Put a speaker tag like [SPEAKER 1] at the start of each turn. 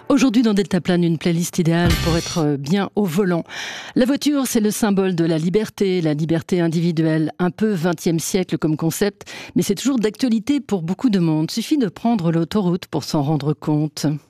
[SPEAKER 1] Aujourd'hui dans Deltaplane, une playlist idéale pour être bien au volant. La voiture, c'est le symbole de la liberté individuelle, un peu 20e siècle comme concept, mais c'est toujours d'actualité pour beaucoup de monde. Suffit de prendre l'autoroute pour s'en rendre compte.